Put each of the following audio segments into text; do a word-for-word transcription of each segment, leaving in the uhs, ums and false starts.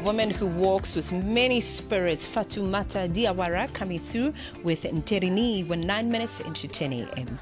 woman who walks with many spirits, Fatoumata Diawara, coming through with Nterini when nine minutes into ten a.m.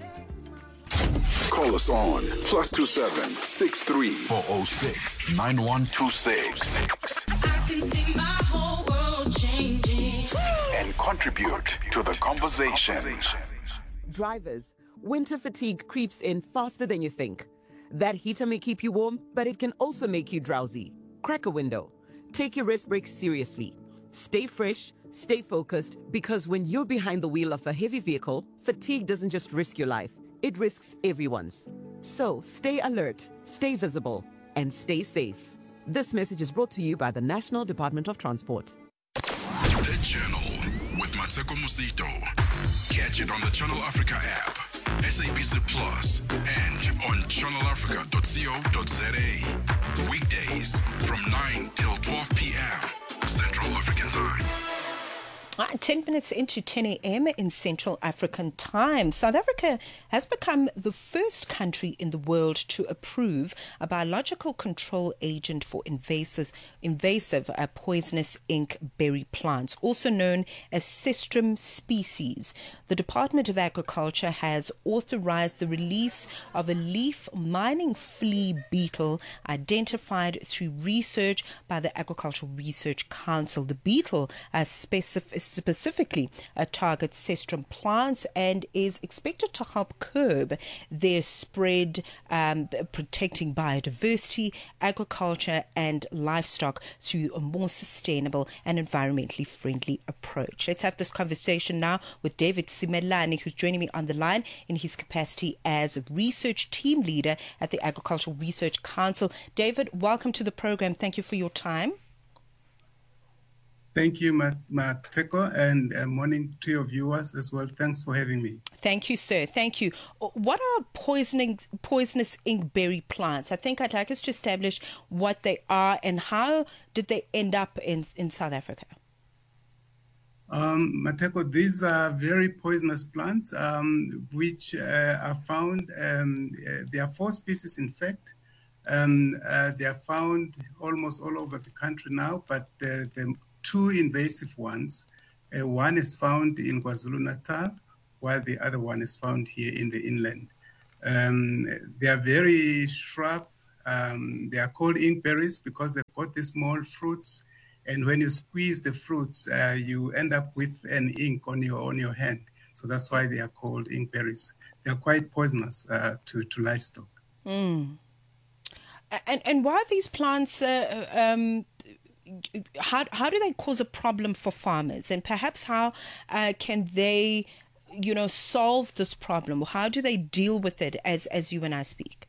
Call us on plus two seven six three four zero six nine one two six. I can see my whole world changing. And contribute to the conversation. Drivers, winter fatigue creeps in faster than you think. That heater may keep you warm, but it can also make you drowsy. Crack a window. Take your rest breaks seriously. Stay fresh, stay focused, because when you're behind the wheel of a heavy vehicle, fatigue doesn't just risk your life, it risks everyone's. So stay alert, stay visible, and stay safe. This message is brought to you by the National Department of Transport. The Journal with Mateko Musito. Catch it on the Channel Africa app, S A B C Plus, and on channel africa dot co dot za. Weekdays from nine till twelve p.m. Central African Time. Uh, ten minutes into ten a.m. in Central African Time. South Africa has become the first country in the world to approve a biological control agent for invasive, invasive uh, poisonous ink berry plants, also known as Cestrum species. The Department of Agriculture has authorized the release of a leaf mining flea beetle identified through research by the Agricultural Research Council. The beetle has specific specifically uh, targets Cestrum plants and is expected to help curb their spread, um, protecting biodiversity, agriculture and livestock through a more sustainable and environmentally friendly approach. Let's have this conversation now with David Simelane, who's joining me on the line in his capacity as research team leader at the Agricultural Research Council. David, welcome to the program. Thank you for your time. Thank you, Mateko, and uh, morning to your viewers as well. Thanks for having me. Thank you, sir. Thank you. What are poisoning, poisonous inkberry plants? I think I'd like us to establish what they are and how did they end up in, in South Africa? Um, Mateko, these are very poisonous plants um, which uh, are found, um, uh, there are four species in fact. Um, uh, they are found almost all over the country now, but the, the two invasive ones. Uh, one is found in KwaZulu-Natal, while the other one is found here in the inland. Um, they are very shrub. Um, they are called inkberries because they've got these small fruits. And when you squeeze the fruits, uh, you end up with an ink on your on your hand. So that's why they are called inkberries. They are quite poisonous uh, to, to livestock. Mm. And, and why are these plants... Uh, um, How how do they cause a problem for farmers, and perhaps how uh, can they, you know, solve this problem? How do they deal with it as as you and I speak?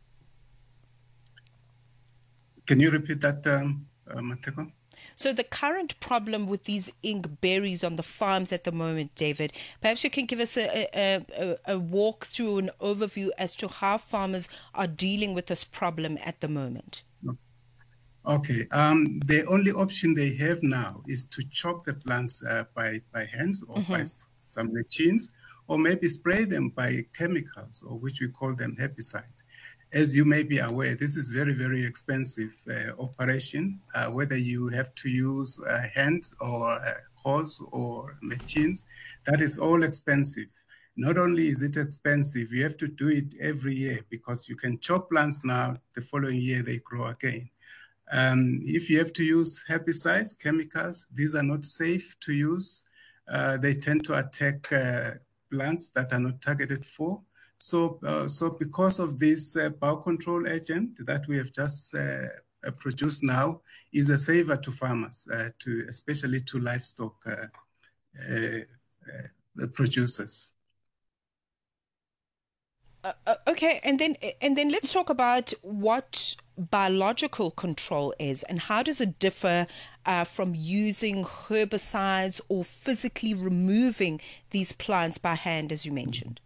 Can you repeat that, um, uh, Mateko? So the current problem with these ink berries on the farms at the moment, David, perhaps you can give us a a, a, a walk through, an overview as to how farmers are dealing with this problem at the moment. Okay, um, the only option they have now is to chop the plants uh, by, by hands or mm-hmm. by some machines, or maybe spray them by chemicals, or which we call them herbicides. As you may be aware, this is very, very expensive uh, operation, uh, whether you have to use uh, hands or uh, hose or machines, that is all expensive. Not only is it expensive, you have to do it every year because you can chop plants now, the following year they grow again. Um, if you have to use herbicides, chemicals, these are not safe to use. Uh, they tend to attack uh, plants that are not targeted for. So, uh, so because of this uh, biocontrol agent that we have just uh, produced now is a saver to farmers, uh, to especially to livestock uh, uh, uh, producers. Uh, okay, and then and then let's talk about what biological control is and how does it differ uh, from using herbicides or physically removing these plants by hand, as you mentioned.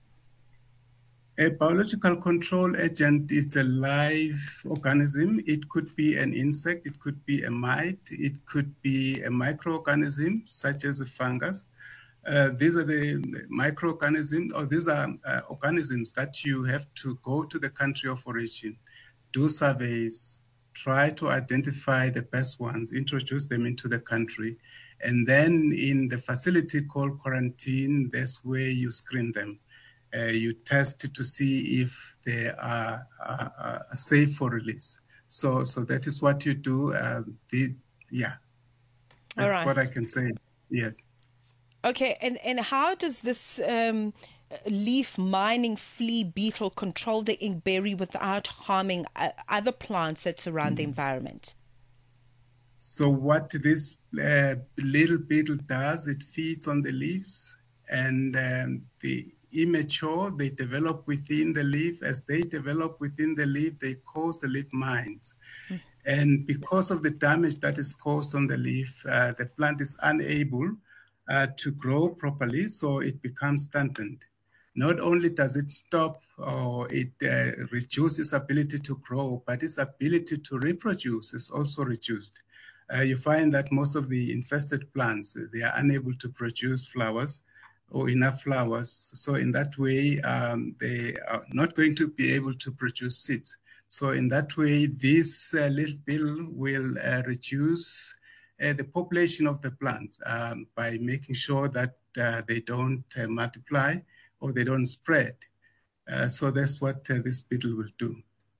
A biological control agent is a live organism. It could be an insect, it could be a mite, it could be a microorganism such as a fungus. Uh, these are the microorganisms, or these are uh, organisms that you have to go to the country of origin, do surveys, try to identify the best ones, introduce them into the country, and then in the facility called quarantine, that's where you screen them. Uh, you test to see if they are, are, are safe for release. So, so that is what you do. Uh, the, yeah, that's All right. what I can say. Yes. Okay, and, and how does this um, leaf mining flea beetle control the inkberry without harming uh, other plants that surround mm. the environment? So what this uh, little beetle does, it feeds on the leaves, and um, the immature, they develop within the leaf. As they develop within the leaf, they cause the leaf mines. Mm. And because of the damage that is caused on the leaf, uh, the plant is unable uh, to grow properly, so it becomes stunted. Not only does it stop or it uh, reduces its ability to grow, but its ability to reproduce is also reduced. Uh, you find that most of the infested plants, they are unable to produce flowers or enough flowers. So in that way, um, they are not going to be able to produce seeds. So in that way, this uh, little bill will uh, reduce uh, the population of the plant um, by making sure that uh, they don't uh, multiply or they don't spread. Uh, so that's what uh, this beetle will do.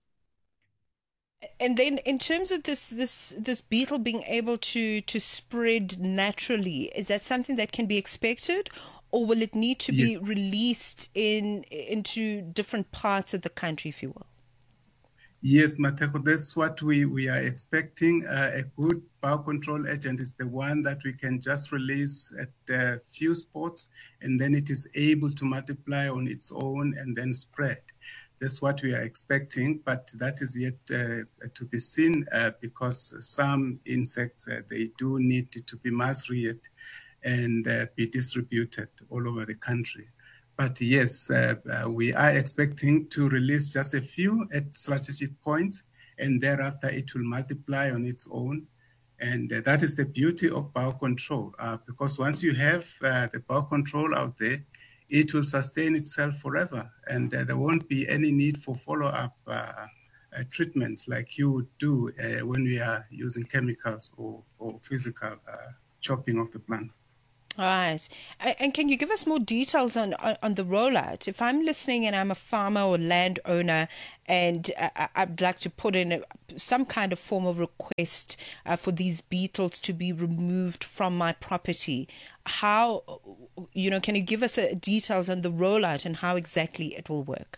And then, in terms of this this this beetle being able to to spread naturally, is that something that can be expected, or will it need to be yes. released in into different parts of the country, if you will? Yes, Mateko, that's what we, we are expecting. Uh, a good biocontrol agent is the one that we can just release at a few spots, and then it is able to multiply on its own and then spread. That's what we are expecting, but that is yet uh, to be seen uh, because some insects, uh, they do need to be mass-reared and uh, be distributed all over the country. But yes, uh, uh, we are expecting to release just a few at strategic points, and thereafter it will multiply on its own. And uh, that is the beauty of biocontrol, uh, because once you have uh, the biocontrol out there, it will sustain itself forever, and uh, there won't be any need for follow-up uh, uh, treatments like you would do uh, when we are using chemicals or, or physical uh, chopping of the plant. All right. And can you give us more details on, on, on the rollout? If I'm listening and I'm a farmer or landowner and uh, I'd like to put in a, some kind of formal request uh, for these beetles to be removed from my property, how, you know, can you give us uh, details on the rollout and how exactly it will work?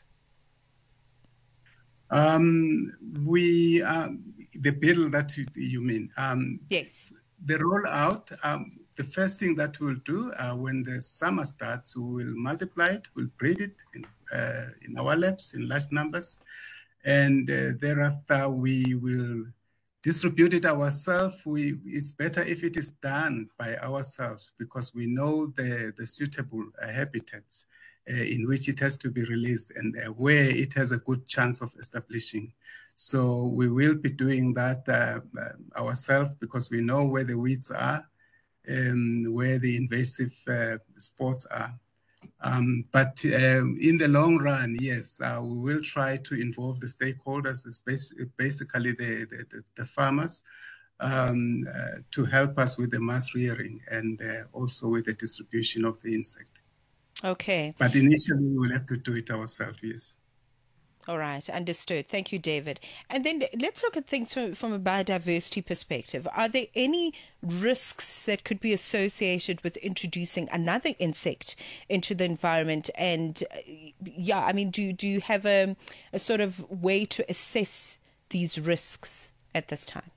Um, we, um, the beetle that you, you mean? Um, yes. The rollout, um, the first thing that we'll do uh, when the summer starts, we will multiply it, we'll breed it in, uh, in our labs in large numbers. And uh, thereafter, we will distribute it ourselves. We, it's better if it is done by ourselves because we know the, the suitable uh, habitats uh, in which it has to be released and uh, where it has a good chance of establishing. So we will be doing that uh, uh, ourselves because we know where the weeds are and where the invasive uh, spots are. Um, but um, in the long run, yes, uh, we will try to involve the stakeholders, basically the, the, the farmers, um, uh, to help us with the mass rearing and uh, also with the distribution of the insect. Okay. But initially, we will have to do it ourselves, yes. All right, understood. Thank you, David. And then let's look at things from, from a biodiversity perspective. Are there any risks that could be associated with introducing another insect into the environment? And yeah, I mean, do, do you have a, a sort of way to assess these risks at this time?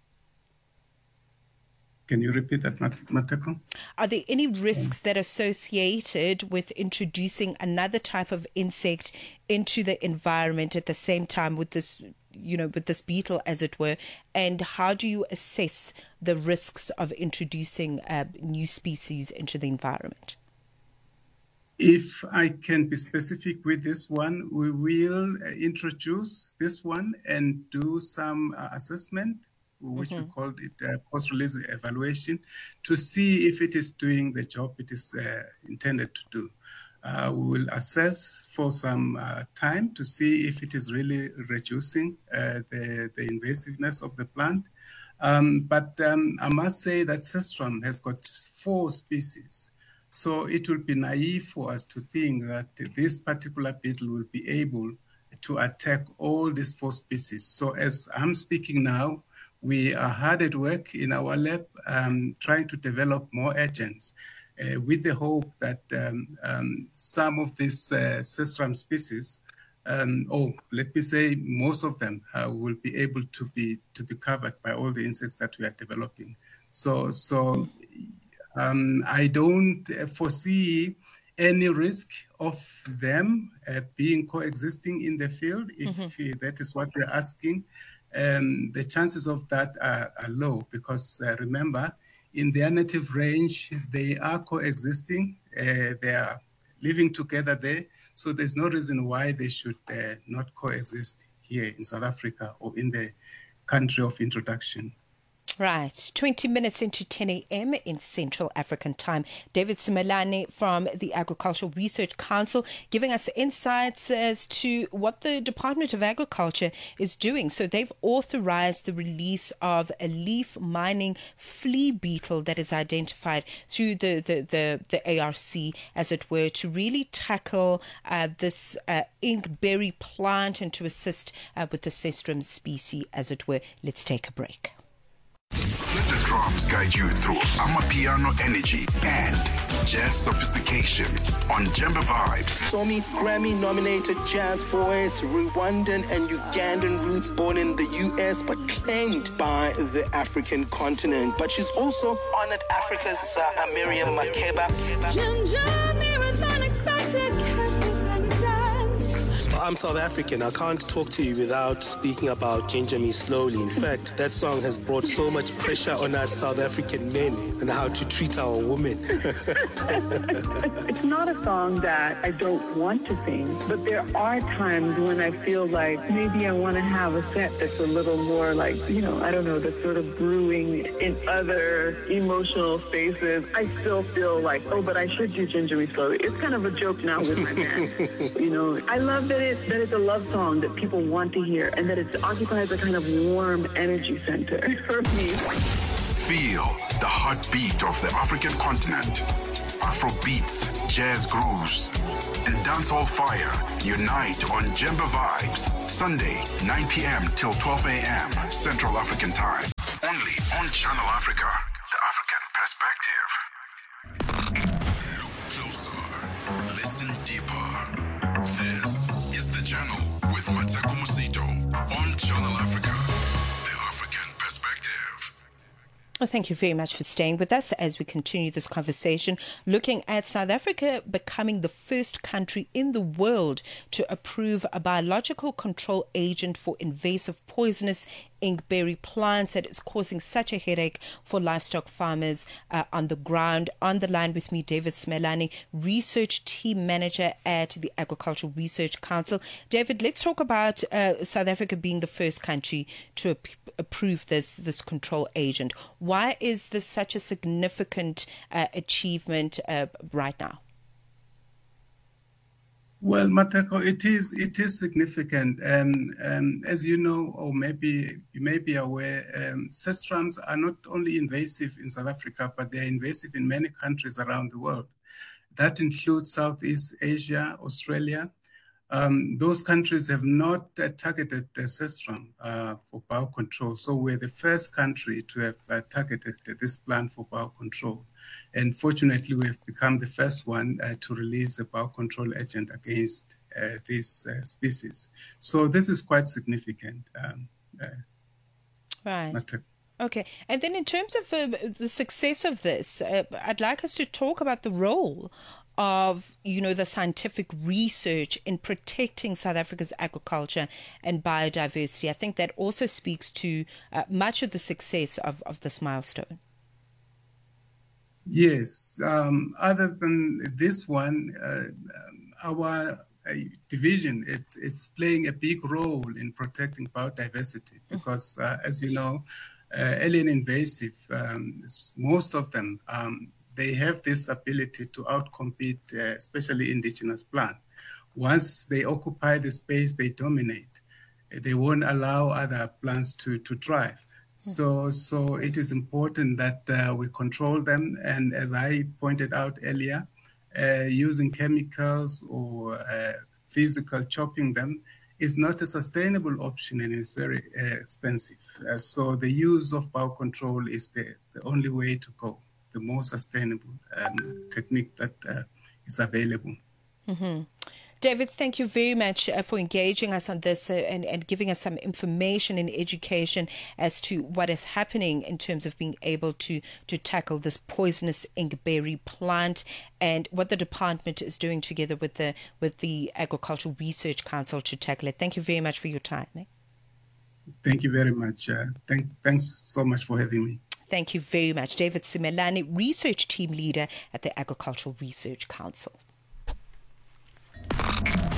Can you repeat that, Mateko? Are there any risks that are associated with introducing another type of insect into the environment at the same time with this, you know, with this beetle, as it were? And how do you assess the risks of introducing uh, new species into the environment? If I can be specific with this one, we will introduce this one and do some uh, assessment, which mm-hmm. we called it uh, post-release evaluation, to see if it is doing the job it is uh, intended to do. Uh, we will assess for some uh, time to see if it is really reducing uh, the, the invasiveness of the plant. Um, but um, I must say that Cestrum has got four species. So it will be naive for us to think that this particular beetle will be able to attack all these four species. So as I'm speaking now, we are hard at work in our lab um, trying to develop more agents uh, with the hope that um, um, some of these uh, Cestrum species, um, or let me say most of them, uh, will be able to be to be covered by all the insects that we are developing. So, so um, I don't foresee any risk of them uh, being coexisting in the field, if mm-hmm. uh, that is what we're asking. Um, the chances of that are, are low because uh, remember, in their native range, they are coexisting, uh, they are living together there, so there's no reason why they should uh, not coexist here in South Africa or in the country of introduction. Right, twenty minutes into ten a.m. in Central African Time. David Simelane from the Agricultural Research Council giving us insights as to what the Department of Agriculture is doing. So they've authorized the release of a leaf mining flea beetle that is identified through the, the, the, the A R C, as it were, to really tackle uh, this uh, inkberry plant and to assist uh, with the Cestrum species, as it were. Let's take a break. Let the drums guide you through Amapiano energy and jazz sophistication on Jemba Vibes. Somi Grammy-nominated jazz voice, Rwandan and Ugandan roots, born in the U S but claimed by the African continent. But she's also honored Africa's uh, Miriam Makeba. I'm South African. I can't talk to you without speaking about Ginger Me Slowly. In fact, that song has brought so much pressure on us South African men and how to treat our women. It's not a song that I don't want to sing, but there are times when I feel like maybe I want to have a set that's a little more like, you know, I don't know, that's sort of brewing in other emotional spaces. I still feel like, oh, but I should do Ginger Me Slowly. It's kind of a joke now with my man. You know, I love that it's that it's a love song that people want to hear and that it occupies a kind of warm energy center for me. Feel the heartbeat of the African continent. Afro beats, jazz grooves, and dancehall fire unite on Jemba Vibes. Sunday, nine p.m. till twelve a.m. Central African Time. Only on Channel Africa, the African perspective. Look closer. Listen deeper. This is The Channel with Mateko Musito on Channel Africa, the African perspective. Well, thank you very much for staying with us as we continue this conversation, looking at South Africa becoming the first country in the world to approve a biological control agent for invasive poisonous inkberry plants that is causing such a headache for livestock farmers uh, on the ground. On the line with me, David Simelane, Research Team Manager at the Agricultural Research Council. David, let's talk about uh, South Africa being the first country to ap- approve this, this control agent. Why is this such a significant uh, achievement uh, right now? Well, Mateko, it is it is significant. Um, um, as you know, or maybe you may be aware, um, cestrums are not only invasive in South Africa, but they are invasive in many countries around the world. That includes Southeast Asia, Australia. Um, those countries have not uh, targeted the cestrum uh, for biocontrol. So we're the first country to have uh, targeted this plan for biocontrol. And fortunately, we've become the first one uh, to release a biocontrol agent against uh, this uh, species. So this is quite significant. Um, uh, right. Matter. Okay. And then in terms of uh, the success of this, uh, I'd like us to talk about the role of, you know, the scientific research in protecting South Africa's agriculture and biodiversity. I think that also speaks to uh, much of the success of, of this milestone. Yes. Um, other than this one, uh, our uh, division, it's, it's playing a big role in protecting biodiversity because, uh, as you know, uh, alien invasive, um, most of them, um, they have this ability to outcompete, uh, especially indigenous plants. Once they occupy the space, they dominate. They won't allow other plants to, to thrive. So, so it is important that uh, we control them. And as I pointed out earlier, uh, using chemicals or uh, physical chopping them is not a sustainable option, and it's very uh, expensive. Uh, so the use of biocontrol is the, the only way to go, the most sustainable um, technique that uh, is available. Mm-hmm. David, thank you very much uh, for engaging us on this uh, and, and giving us some information and education as to what is happening in terms of being able to, to tackle this poisonous inkberry plant and what the department is doing together with the with the Agricultural Research Council to tackle it. Thank you very much for your time. Eh? Thank you very much. Uh, thank, thanks so much for having me. Thank you very much. David Simelane, Research Team Leader at the Agricultural Research Council.